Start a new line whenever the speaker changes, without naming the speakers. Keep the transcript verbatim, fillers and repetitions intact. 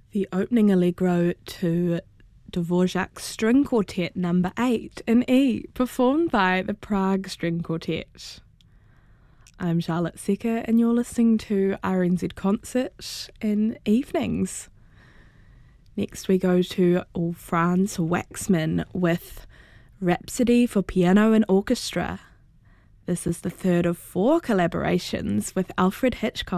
The opening allegro to Dvorak's String Quartet number eight in E, performed by the Prague String Quartet. I'm Charlotte Secker and you're listening to R N Z Concert in Evenings. Next we go to Franz Waxman with Rhapsody for Piano and Orchestra. This is the third of four collaborations with Alfred Hitchcock.